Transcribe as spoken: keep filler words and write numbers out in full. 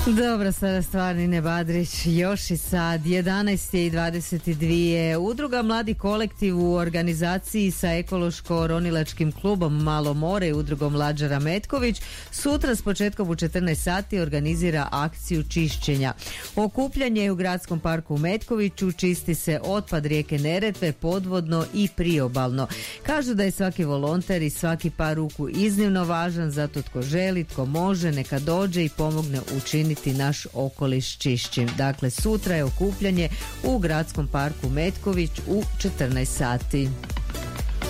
Dobro, sada stvarni Nine Badrić, još i sad, jedanaest i dvadeset dvije. Udruga Mladi kolektiv u organizaciji sa ekološko-ronilačkim klubom Malo more i udrugom Lađara Metković sutra s početkom u četrnaest sati organizira akciju čišćenja. Okupljanje u gradskom parku u Metkoviću, čisti se otpad rijeke Neretve podvodno i priobalno. Kažu da je svaki volonter i svaki par ruku iznimno važan, zato tko želi, tko može, neka dođe i pomogne učiniti naš okoliš čišćim. Dakle, sutra je okupljanje u gradskom parku Metković u četrnaest sati.